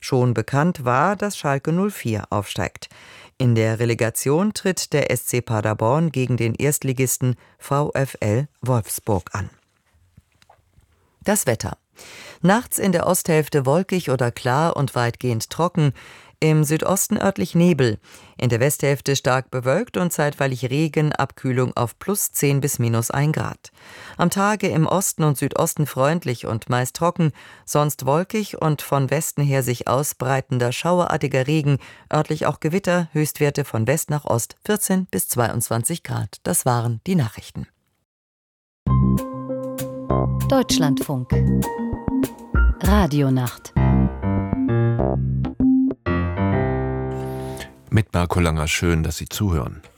Schon bekannt war, dass Schalke 04 aufsteigt. In der Relegation tritt der SC Paderborn gegen den Erstligisten VfL Wolfsburg an. Das Wetter. Nachts in der Osthälfte wolkig oder klar und weitgehend trocken, im Südosten örtlich Nebel, in der Westhälfte stark bewölkt und zeitweilig Regen, Abkühlung auf +10 bis -1 Grad. Am Tage im Osten und Südosten freundlich und meist trocken, sonst wolkig und von Westen her sich ausbreitender schauerartiger Regen, örtlich auch Gewitter, Höchstwerte von West nach Ost 14 bis 22 Grad. Das waren die Nachrichten. Deutschlandfunk Radionacht mit Marco Langer, schön, dass Sie zuhören.